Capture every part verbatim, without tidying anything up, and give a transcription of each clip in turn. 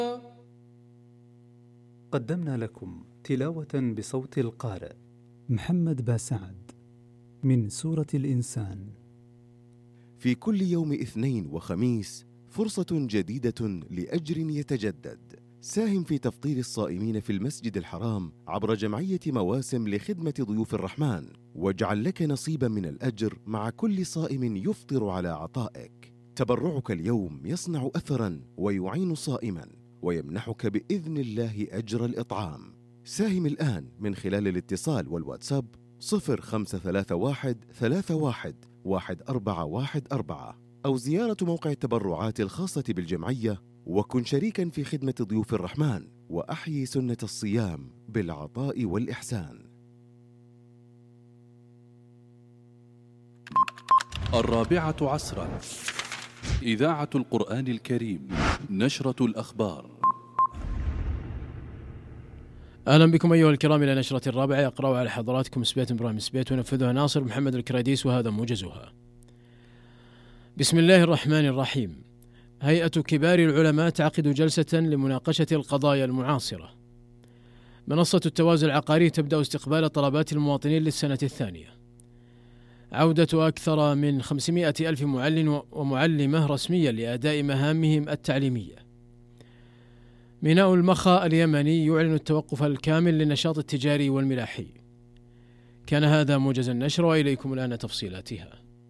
قدمنا لكم تلاوة بصوت القارئ محمد باسعد من سورة الإنسان. في كل يوم اثنين وخميس فرصة جديدة لأجر يتجدد. ساهم في تفطير الصائمين في المسجد الحرام عبر جمعية مواسم لخدمة ضيوف الرحمن، واجعل لك نصيبا من الأجر مع كل صائم يفطر على عطائك. تبرعك اليوم يصنع أثرا ويعين صائما ويمنحك بإذن الله أجر الإطعام. ساهم الآن من خلال الاتصال والواتساب صفر خمسة ثلاثة واحد ثلاثة واحد واحد أربعة واحد أربعة أو زيارة موقع التبرعات الخاصة بالجمعية، وكن شريكا في خدمة ضيوف الرحمن وأحيي سنة الصيام بالعطاء والإحسان. الرابعة عصرا، إذاعة القرآن الكريم، نشرة الأخبار. أهلا بكم أيها الكرام إلى نشرة الرابعة. يقرأ على حضراتكم سبيت إبراهيم سبيت ونفذها ناصر محمد الكراديس، وهذا موجزها. بسم الله الرحمن الرحيم. هيئة كبار العلماء تعقد جلسة لمناقشة القضايا المعاصرة. منصة التوازن العقاري تبدأ استقبال طلبات المواطنين للسنة الثانية. عودة أكثر من خمسمائة ألف معلم ومعلمة رسميا لأداء مهامهم التعليمية. ميناء المخا اليمني يعلن التوقف الكامل للنشاط التجاري والملاحي. كان هذا موجز النشر، وإليكم الآن تفصيلاتها.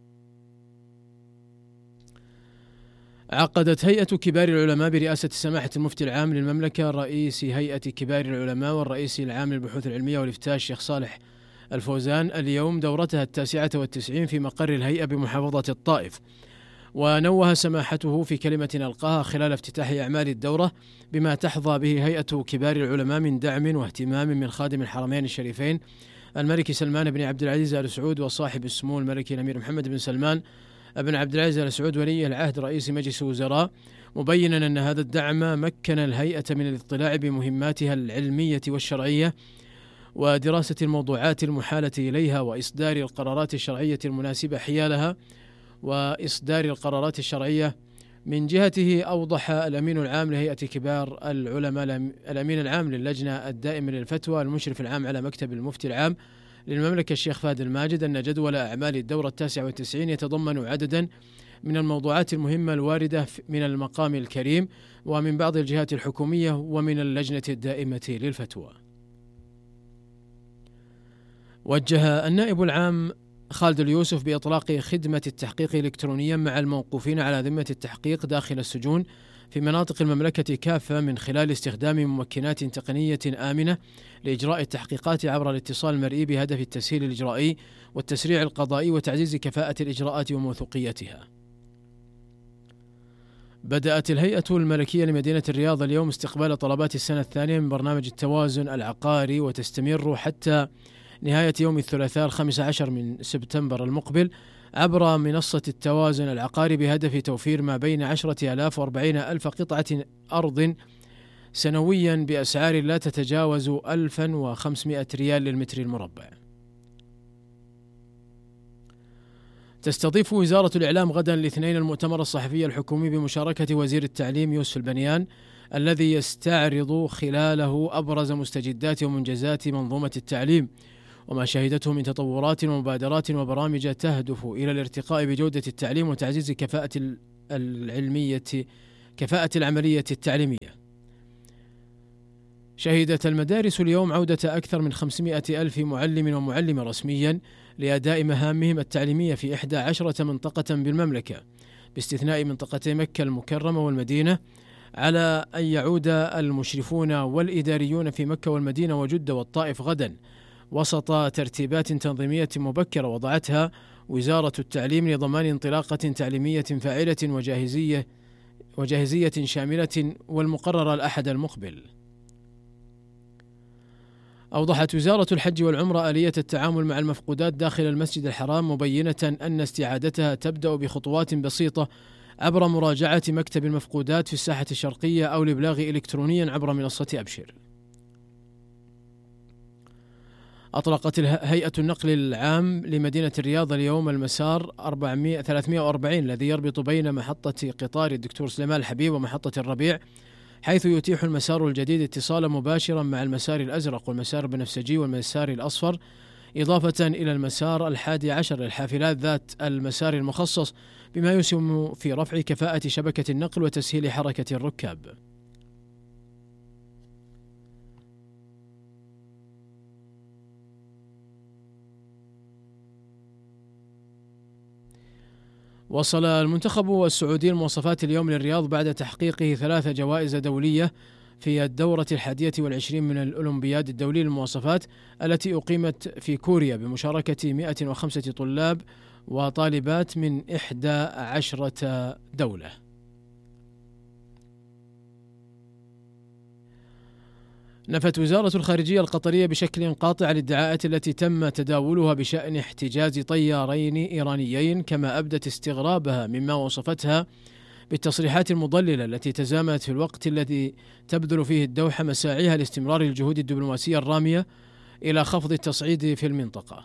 عقدت هيئة كبار العلماء برئاسة سماحة المفتي العام للمملكة رئيس هيئة كبار العلماء والرئيس العام للبحوث العلمية والإفتاء الشيخ صالح الفوزان اليوم دورتها التاسعة والتسعين في مقر الهيئة بمحافظة الطائف. ونوه سماحته في كلمة ألقاها خلال افتتاح أعمال الدورة بما تحظى به هيئة كبار العلماء من دعم واهتمام من خادم الحرمين الشريفين الملك سلمان بن عبد العزيز آل سعود وصاحب السمو الملكي الأمير محمد بن سلمان بن عبد العزيز آل سعود ولي العهد رئيس مجلس الوزراء، مبينا أن هذا الدعم مكن الهيئة من الاطلاع بمهماتها العلمية والشرعية ودراسة الموضوعات المحالة إليها وإصدار القرارات الشرعية المناسبة حيالها وإصدار القرارات الشرعية. من جهته أوضح الأمين العام لهيئة كبار العلماء الأمين العام للجنة الدائمة للفتوى المشرف العام على مكتب المفتي العام للمملكة الشيخ فهد الماجد أن جدول أعمال الدورة التاسعة والتسعين يتضمن عددا من الموضوعات المهمة الواردة من المقام الكريم ومن بعض الجهات الحكومية ومن اللجنة الدائمة للفتوى. وجه النائب العام خالد اليوسف بإطلاق خدمة التحقيق إلكترونيا مع الموقوفين على ذمة التحقيق داخل السجون في مناطق المملكة كافة من خلال استخدام ممكنات تقنية آمنة لإجراء التحقيقات عبر الاتصال المرئي بهدف التسهيل الإجرائي والتسريع القضائي وتعزيز كفاءة الإجراءات وموثوقيتها. بدأت الهيئة الملكية لمدينة الرياض اليوم استقبال طلبات السنة الثانية من برنامج التوازن العقاري، وتستمر حتى نهاية يوم الثلاثاء الخامس عشر من سبتمبر المقبل عبر منصة التوازن العقاري بهدف توفير ما بين عشرة آلاف وأربعين ألف قطعة أرض سنويا بأسعار لا تتجاوز ألفا وخمسمائة ريال للمتر المربع. تستضيف وزارة الإعلام غدا الاثنين المؤتمر الصحفي الحكومي بمشاركة وزير التعليم يوسف البنيان، الذي يستعرض خلاله أبرز مستجدات ومنجزات منظومة التعليم وما شهدته من تطورات ومبادرات وبرامج تهدف إلى الارتقاء بجودة التعليم وتعزيز كفاءة العلمية كفاءة العملية التعليمية. شهدت المدارس اليوم عودة أكثر من خمسمائة ألف معلم ومعلمة رسميا لأداء مهامهم التعليمية في إحدى عشرة منطقة بالمملكة باستثناء منطقتي مكة المكرمة والمدينة، على أن يعود المشرفون والإداريون في مكة والمدينة وجدة والطائف غدا وسط ترتيبات تنظيمية مبكرة وضعتها وزارة التعليم لضمان انطلاقة تعليمية فاعلة وجاهزية وجاهزية شاملة والمقرر الأحد المقبل. أوضحت وزارة الحج والعمرة آلية التعامل مع المفقودات داخل المسجد الحرام، مبينة أن استعادتها تبدأ بخطوات بسيطة عبر مراجعة مكتب المفقودات في الساحة الشرقية أو الإبلاغ إلكترونيا عبر منصة أبشر. أطلقت هيئة النقل العام لمدينة الرياض اليوم المسار ثلاثمائة وأربعين الذي يربط بين محطة قطار الدكتور سليمان الحبيب ومحطة الربيع حيث يتيح المسار الجديد اتصالا مباشرا مع المسار الأزرق والمسار البنفسجي والمسار الأصفر، إضافة إلى المسار الحادي عشر للحافلات ذات المسار المخصص، بما يسهم في رفع كفاءة شبكة النقل وتسهيل حركة الركاب. وصل المنتخب السعودي المواصفات اليوم للرياض بعد تحقيقه ثلاث جوائز دولية في الدورة الحادية والعشرين من الأولمبياد الدولي للمواصفات التي أقيمت في كوريا بمشاركة مئة وخمسة طلاب وطالبات من إحدى عشرة دولة. نفت وزارة الخارجية القطرية بشكل قاطع الادعاءات التي تم تداولها بشأن احتجاز طيارين إيرانيين، كما أبدت استغرابها مما وصفتها بالتصريحات المضللة التي تزامنت في الوقت الذي تبذل فيه الدوحة مساعيها لاستمرار الجهود الدبلوماسية الرامية إلى خفض التصعيد في المنطقة.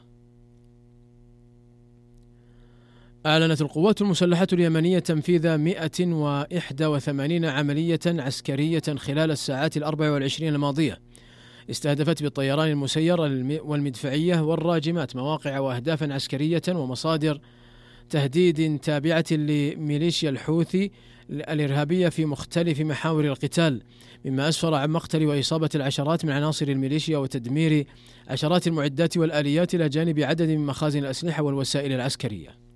أعلنت القوات المسلحة اليمنية تنفيذ مئة وإحدى وثمانين عملية عسكرية خلال الساعات الأربع والعشرين الماضية، استهدفت بالطيران المسير والمدفعية والراجمات مواقع وأهدافا عسكرية ومصادر تهديد تابعة لميليشيا الحوثي الإرهابية في مختلف محاور القتال، مما أسفر عن مقتل وإصابة العشرات من عناصر الميليشيا وتدمير عشرات المعدات والآليات إلى جانب عدد من مخازن الأسلحة والوسائل العسكرية.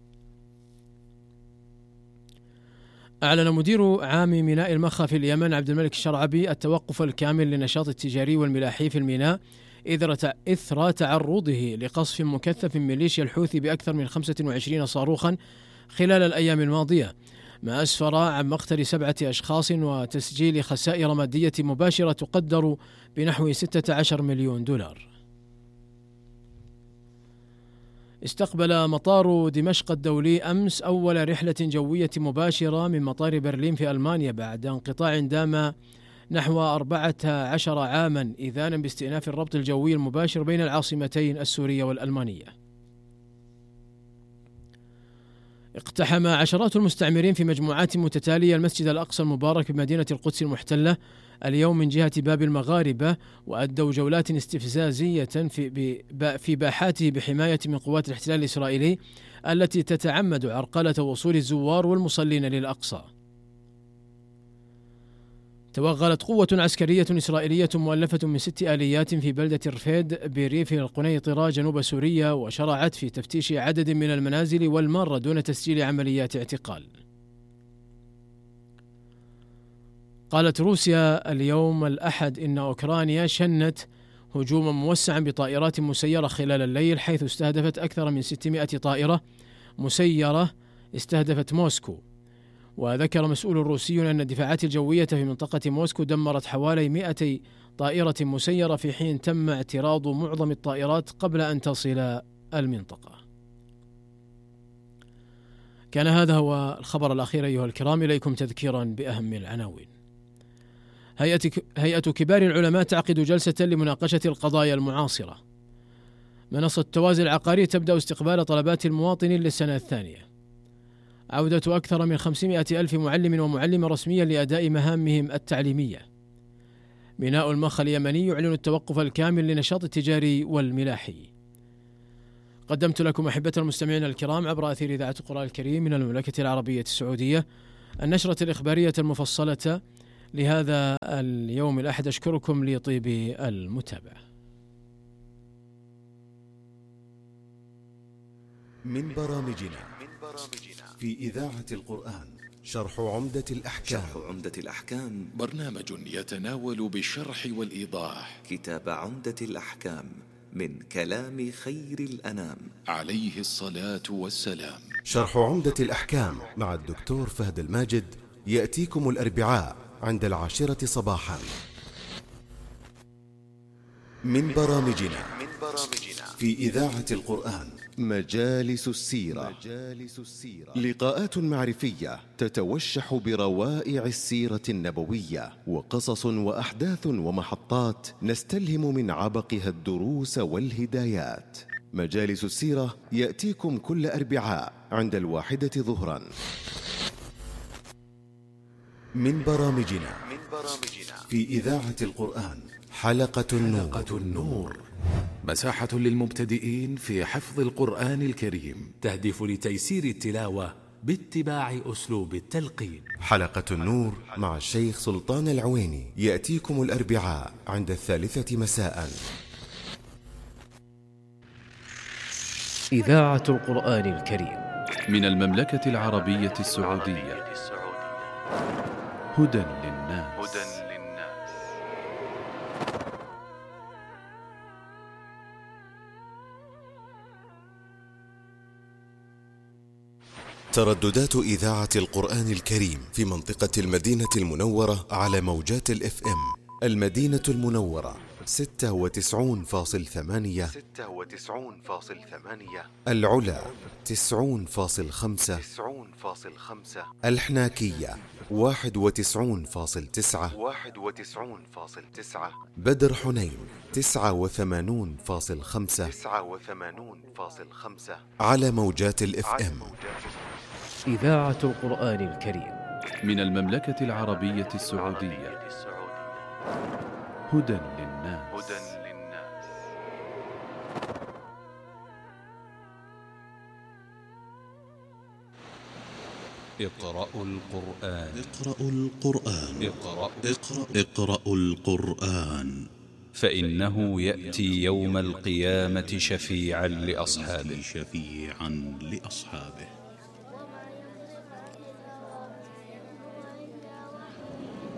أعلن مدير عام ميناء المخا في اليمن عبد الملك الشرعبي التوقف الكامل للنشاط التجاري والملاحي في الميناء إثر تعرضه لقصف مكثف من ميليشيا الحوثي بأكثر من خمسة وعشرين صاروخا خلال الأيام الماضية، ما أسفر عن مقتل سبعة أشخاص وتسجيل خسائر مادية مباشرة تقدر بنحو ستة عشر مليون دولار. استقبل مطار دمشق الدولي أمس أول رحلة جوية مباشرة من مطار برلين في ألمانيا بعد انقطاع دام نحو أربعة عشر عاما، إذانا باستئناف الربط الجوي المباشر بين العاصمتين السورية والألمانية. اقتحم عشرات المستعمرين في مجموعات متتالية المسجد الأقصى المبارك بمدينة القدس المحتلة اليوم من جهة باب المغاربة، وأدوا جولات استفزازية في في باحاته بحماية من قوات الاحتلال الإسرائيلي التي تتعمد عرقلة وصول الزوار والمصلين للأقصى. توغلت قوة عسكرية إسرائيلية مؤلفة من ست آليات في بلدة رفيد بريف القنيطرة جنوب سوريا، وشرعت في تفتيش عدد من المنازل والمارة دون تسجيل عمليات اعتقال. قالت روسيا اليوم الأحد إن أوكرانيا شنت هجوما موسعا بطائرات مسيرة خلال الليل، حيث استهدفت أكثر من ستمائة طائرة مسيرة استهدفت موسكو. وذكر مسؤول روسي أن الدفاعات الجوية في منطقة موسكو دمرت حوالي مئتي طائرة مسيرة، في حين تم اعتراض معظم الطائرات قبل أن تصل المنطقة. كان هذا هو الخبر الأخير أيها الكرام. إليكم تذكيرا بأهم العناوين. هيئة هيئة كبار العلماء تعقد جلسة لمناقشة القضايا المعاصرة. منصة التوازي العقاري تبدأ استقبال طلبات المواطنين للسنة الثانية. عودة أكثر من خمسمائة ألف معلم ومعلمة رسميا لأداء مهامهم التعليمية. ميناء المخا اليمني يعلن التوقف الكامل للنشاط التجاري والملاحي. قدمت لكم أحبة المستمعين الكرام عبر أثير إذاعة القرآن الكريم من المملكة العربية السعودية النشرة الإخبارية المفصلة لهذا اليوم الأحد. أشكركم لطيب المتابعة. من برامجنا في إذاعة القرآن شرح عمدة الأحكام. شرح عمدة الأحكام برنامج يتناول بالشرح والإيضاح كتاب عمدة الأحكام من كلام خير الأنام عليه الصلاة والسلام. شرح عمدة الأحكام مع الدكتور فهد الماجد يأتيكم الأربعاء عند العاشرة صباحا. من برامجنا في إذاعة القرآن مجالس السيرة. لقاءات معرفية تتوشح بروائع السيرة النبوية، وقصص وأحداث ومحطات نستلهم من عبقها الدروس والهدايات. مجالس السيرة يأتيكم كل أربعاء عند الواحدة ظهرا. من برامجنا في إذاعة القرآن حلقة النور, حلقة النور. مساحة للمبتدئين في حفظ القرآن الكريم، تهدف لتيسير التلاوة باتباع أسلوب التلقين. حلقة النور مع الشيخ سلطان العويني يأتيكم الأربعاء عند الثالثة مساء. إذاعة القرآن الكريم من المملكة العربية السعودية. هدى للناس. ترددات إذاعة القرآن الكريم في منطقة المدينة المنورة على موجات الاف ام. المدينة المنورة ستة وتسعون فاصل ثمانية، ستة وتسعون فاصل ثمانية. العلا تسعون فاصل خمسة، تسعون فاصل خمسة. الحناكية واحد وتسعون فاصل تسعة، واحد وتسعون فاصل تسعة. بدر حنين تسعة وثمانون فاصل خمسة، تسعة وثمانون فاصل خمسة. على موجات الاف ام. إذاعة القرآن الكريم من المملكة العربية السعودية. هدى للناس. اقرأوا القرآن. اقرأوا القرآن. اقرأوا اقرأ اقرأوا القرآن، فإنه يأتي يوم القيامة شفيعا لأصحابه. شفيعا لأصحابه.